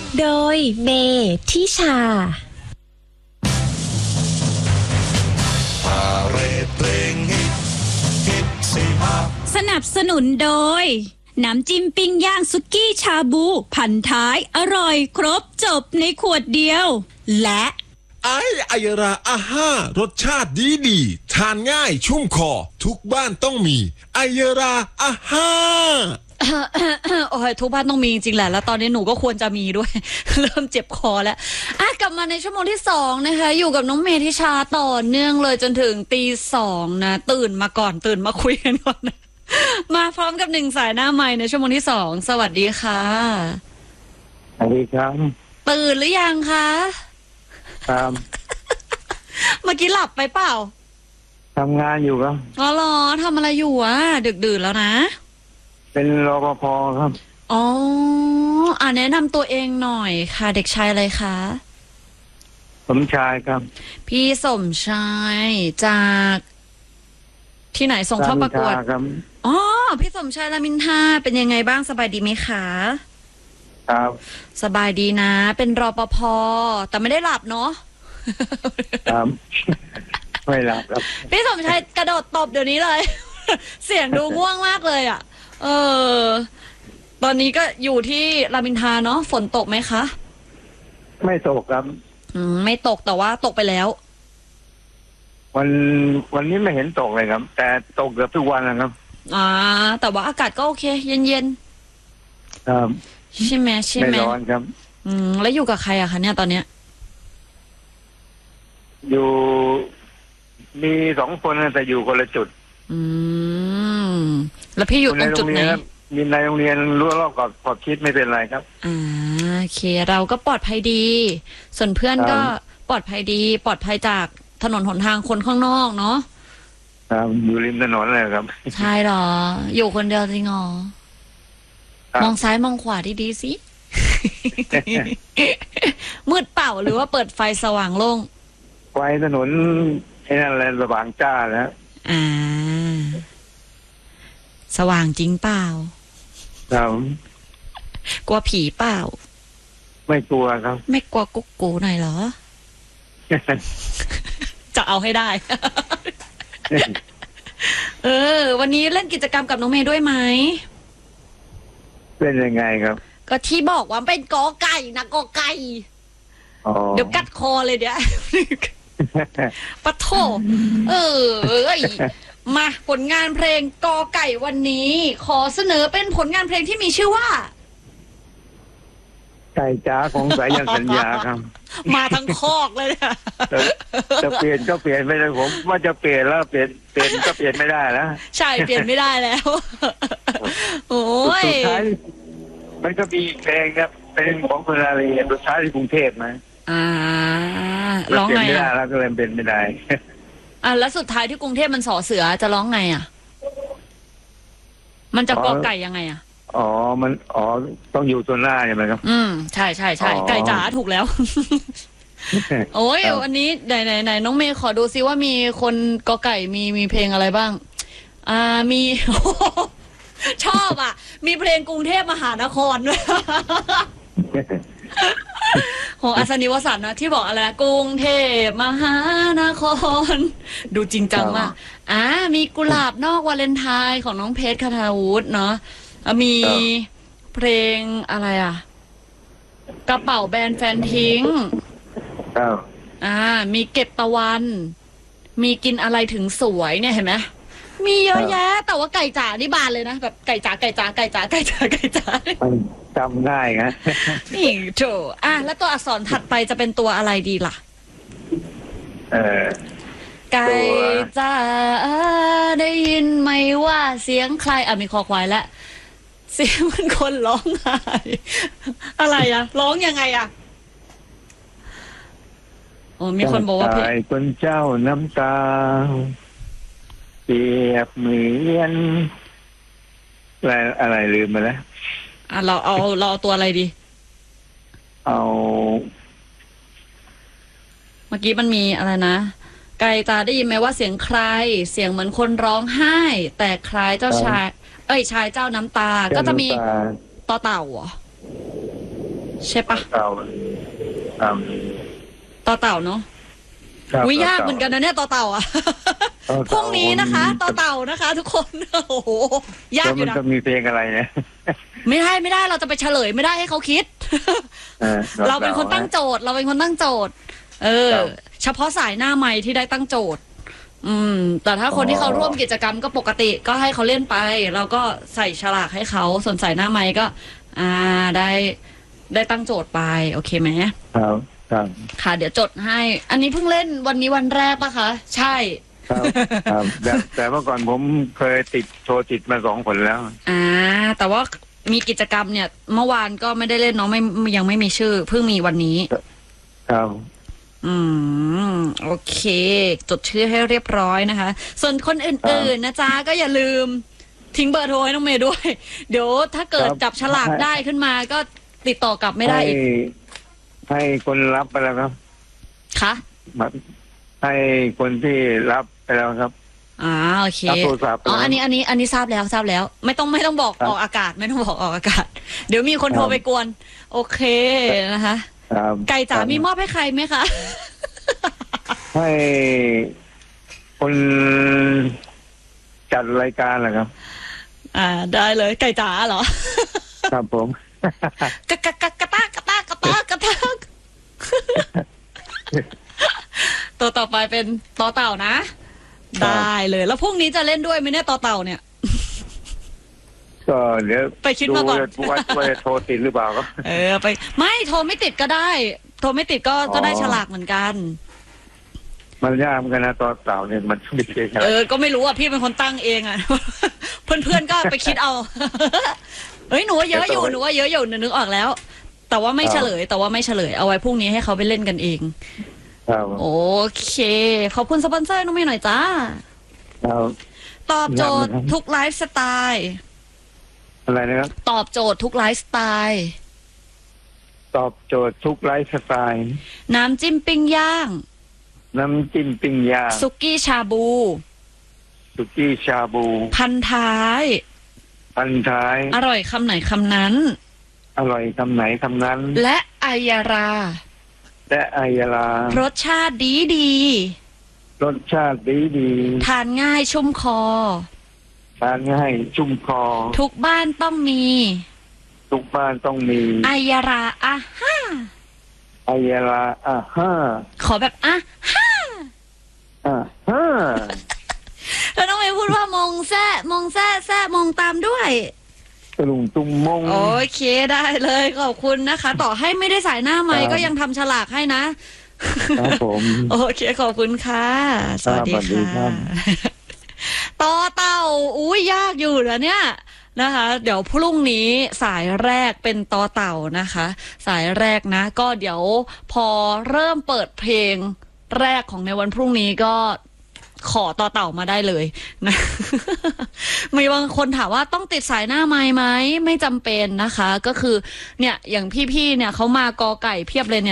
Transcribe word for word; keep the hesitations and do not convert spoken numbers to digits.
โดยเมทิชาสนับสนุนโดยน้ำจิ้มปิ้งย่างสุกี้ชาบูพันท้ายอร่อยครบจบในขวดเดียวและไอไอยราอาห้ารสชาติดีดีทานง่ายชุ่มคอทุกบ้านต้องมีไอยราอาห้าโอ้ยทุกบ้านต้องมีจริงๆแหละแล้วตอนนี้หนูก็ควรจะมีด้วย เริ่มเจ็บคอแล้วอ่ะกลับมาในชั่วโมงที่สองนะคะอยู่กับน้องเมธิชาต่อเนื่องเลยจนถึงตีสองนะตื่นมาก่อนตื่นมาคุยกันก่อนนะมาพร้อมกับหนึ่งสายหน้าใหม่ในชั่วโมงที่สองสวัสดีค่ะสวัสดีครับตื่นหรือยังคะครับเมื่อกี้หลับไปเปล่าทำงานอยู่ครับอ๋อเหรอทำอะไรอยู่อ่ะดึกดื่นแล้วนะเป็นรปภครับอ๋ออ่ะแนะนำตัวเองหน่อยค่ะเด็กชายอะไรคะสมชายครับพี่สมชายจากที่ไหนส่งเข้าประกวดอ๋อพี่สมชายรามอินทราเป็นยังไงบ้างสบายดีไหมคะครับสบายดีนะเป็นรปภแต่ไม่ได้หลับเนาะครับไม่หลับครับพี่สมชายกระโดดตบเดี๋ยวนี้เลย เสียงดูง่วงมากเลยอ่ะเออตอนนี้ก็อยู่ที่รามอินทราเนาะฝนตกไหมคะไม่ตกครับอืมไม่ตกแต่ว่าตกไปแล้ววันวันนี้ไม่เห็นตกเลยครับแต่ตกเกือบทุกวันนะครับอ่าแต่ว่าอากาศก็โอเคเย็นๆครับใช่ไหมใช่ไหมไม่ร้อนครับอืมแล้วอยู่กับใครอะคะเนี่ยตอนเนี้ยอยู่มีสองคนแต่อยู่คนละจุดอืมแล้วพี่อยู่ตรงจุดไหนมีในโรงเรียนรั้วรอบกับขอบชิดไม่เป็นไรครับอ่าโอเคเราก็ปลอดภัยดีส่วนเพื่อนก็ปลอดภัยดีปลอดภัยจากถนนหนทางคนข้างนอกเนาะครับอยู่ริมถนนเลยครับใช่หรออยู่คนเดียวจริงหรอมองซ้ายมองขวาดีๆสิ มืดเปล่าหรือว่าเปิดไฟสว่างโล่งไฟถนนไอ้นั่นแหละสว่างจ้าแล้วอ่าสว่างจริงเปล่าครับกลัวผีเปล่าไม่กลัวครับไม่กลัวกุ๊กกูหน่อยเหรอ จะเอาให้ได้ เออวันนี้เล่นกิจกรรมกับน้องเมย์ด้วยไหมเป็นยังไงครับก็ที่บอกว่าเป็นกอไก่นะกอไก่เดี๋ยวกัดคอเลยเดี๋ยวปะโถเออมาผลงานเพลงกอไก่วันนี้ขอเสนอเป็นผลงานเพลงที่มีชื่อว่าไก่จ๋าของสายันสัญญาครับมาทั้งคอกเลยนะจะเปลี่ยนก็เปลี่ยนไม่ได้ผมว่าจะเปลี่ยนแล้วเปลี่ยนเปลี่ยนก็เปลี่ยนไม่ได้แล้วใช่เปลี่ยนไม่ได้แล้วโอ้ยสุดท้ายมันก็มีเพลงครับเป็นของคุณอารีสุดท้ายที่กรุงเทพนะอ่าร้องไงไม่ได้แล้วก็เลยเป็นไม่ได้อ่ะแล้วสุดท้ายที่กรุงเทพมันสอเสือจะร้องไงอ่ะมันจะกอไก่ยังไงอ่ะอ๋อมันอ๋อต้องอยู่ตัวหน้าใช่ไหมครับอืมใช่ใช่ใช่ไก่จ๋าถูกแล้ว โอ้ยวันนี้ไหนไหนไหนน้องเมย์ขอดูซิว่ามีคนกอไก่มีมีเพลงอะไรบ้างอ่ามี ชอบอ่ะมีเพลงกรุงเทพมหานครด้วย ของอัศนีวสันต์นะที่บอกอะไรกรุงเทพมหานครดูจริงจังมากอ่ามีกุหลาบนอกวาเลนไทน์ของน้องเพชรคทาวุฒิเนาะมีเพลงอะไรอ่ะกระเป๋าแบรนด์แฟนทิ้งอ่ามีเก็บตะวันมีกินอะไรถึงสวยเนี่ยเห็นไหมมีเยอะแยะแต่ว่าไก่จ๋านี่บานเลยนะแบบไก่จ๋าไก่จ๋าไก่จ๋าไก่จ๋าไก่จ๋าจำง่ายไงนี่โถอ่ะแล้วตัวอักษรถัดไปจะเป็นตัวอะไรดีล่ะเออไก่จ๋าได้ยินไหมว่าเสียงใครอ่ะมีคอควายแล้วเสียงมันคนร้องไห้อะไรอ่ะร้องยังไงอ่ะโอ้มีคนบอกว่าพี่คนเจ้าน้ำตาเปรียบเหมือนอะไรอะไรลืมไปแล้วอ่ะเราเอาเราเอาตัวอะไรดีเอาเมื่อกี้มันมีอะไรนะไก่ตาได้ยินไหมว่าเสียงใครเสียงเหมือนคนร้องไห้แต่คล้ายเจ้าชายเอ้ยชายเจ้าน้ำตาก็จะมีต่อเต่าเหรอใช่ปะเต่าครับต่อเต่าเนาะครับวิยากเหมือนกันนะเนี่ยต่อเต่าอ่ะต่อพรุ่เต่างนี้นะคะต่อเต่านะคะ ทุกคน โอ้โหยากแล้วอมัยู่นนะจะมีเพลงอะไรเนี่ยไม่ได้ไม่ได้เราจะไปเฉลยไม่ได้ให้เขาคิดออเราเป็นคนตั้งโจทย์ เราเป็นคนตั้งโจทย์ เออครับเฉพาะสายหน้าไม้ที่ได้ตั้งโจทย์ อืม แต่ถ้าคนที่เขาร่วมกิจกรรมก็ปกติก็ให้เขาเล่นไปเราก็ใส่ฉลากให้เขาส่วนสายหน้าไม้ก็ อ่าได้ได้ตั้งโจทย์ไป โอเคไหมครับครับค่ะ เดี๋ยวจดให้ อันนี้เพิ่งเล่นวันนี้วันแรกปะคะ ใช่ครับครับแต่แต่เมื่อก่อนผมเคยติดโทรติดมาสองคนแล้วอ่า แต่ว่ามีกิจกรรมเนี่ย เมื่อวานก็ไม่ได้เล่นเนาะไม่ยังไม่มีชื่อ เพิ่งมีวันนี้ครับอืมโอเค จดชื่อให้เรียบร้อยนะคะ ส่วนคนอื่นๆนะจ๊ะก็อย่าลืมทิ้งเบอร์โทรให้น้องเมย์ด้วย เดี๋ยวถ้าเกิดครับจับฉลากได้ขึ้นมาก็ติดต่อกลับไม่ได้ให้อีกให้คนรับไปแล้วครับคะให้คนที่รับไปแล้วครับอ่าโอเครับโทรศัพท์ไปอ๋อแล้วอันนี้อันนี้อันนี้ทราบแล้วทราบแล้ว ไม่ต้องไม่ต้องบอกครับออกอากาศไม่ต้องบอกออกอากาศ เดี๋ยวมีคนโทครรับไปกวน โอเคนะคะครับไก่จ๋ามีมอบให้ใครไหมคะให้คนจัดรายการเหรอครับอ่าได้เลยไก่จ๋าเหรอครับผมกะกะกะกะตากะตากะตากะตากตัวต่อไปเป็นต่อเต่านะครับได้เลยแล้วพรุ่งนี้จะเล่นด้วยไหมเนี่ยต่อเต่าเนี่ยก็เดี๋ยวไปคิดมาก่อนดูว่าว่าจะโทรติดหรือเปล่าก็เออไป ไม่โทรไม่ติดก็ได้ โทรไม่ติดก็อ๋อก็ได้ฉลากเหมือนกันมันยากเหมือนกันนะตอนเต่าเนี่ยมันไม่ใช่ครับเออ ก็ไม่รู้อ่ะพี่เป็นคนตั้งเองอ่ะ เพื่อนๆก็ไปคิดเอา เฮ้ยหนูว่าเยอะอยู่หนูว่าเยอะอยู่หนูนึกออกแล้ว แต่ว่าไม่เฉลย แต่ว่าไม่เฉลยเอาไว้พรุ่งนี้ให้เขาไปเล่นกันเองครับโอเค ขอบคุณสปอนเซอร์น้องเมย์หน่อยจ้าครับตอบโจทย์ครับทุกไลฟ์สไตล์อะไรนะครับตอบโจทย์ทุกไลฟ์สไตล์ตอบโจทย์ทุกไลฟ์สไตล์น้ำจิ้มปิ้งย่างน้ำจิ้มปิ้งย่างสุกี้ชาบูสุกี้ชาบูพันท้ายพันท้ายอร่อยคำไหนคำนั้นอร่อยคำไหนคำนั้นและอายาราและไอยารารสชาติดีดีรสชาติดีดีทานง่ายชุ่มคอทานง่ายชุ่มคอทุกบ้านต้องมีทุกบ้านต้องมีอายาราอ่ะฮ่าไอยาราอ่าฮ่าขอแบบอ่ะฮ่าอ่าฮ่าแล้วน้องเมย์พูดว่ามองแซ่มองแซ่แซ่มองตามด้วยตะลุงตุงมงโอเคได้เลยขอบคุณนะคะ ต่อให้ไม่ได้สายหน้าไม้ครับก็ยังทำฉลากให้นะครับผมโอเคขอบคุณค่ะ สวัสดีครับสวัสดีครัค่ะบต่อเต่าอุ้ยยากอยู่แล้วเนี่ยนะคะ เดี๋ยวพรุ่งนี้สายแรกเป็นต่อเต่านะคะ สายแรกนะ ก็เดี๋ยวพอเริ่มเปิดเพลงแรกของในวันพรุ่งนี้ก็ขอต่อเต่ามาได้เลยนะ มีบางคนถามว่าต้องติดสายหน้าไม้ไหมไม่จำเป็นนะคะ ก็คือเนี่ยอย่างพี่ๆเนี่ยเขามากอไก่เพียบเลยเนี่ย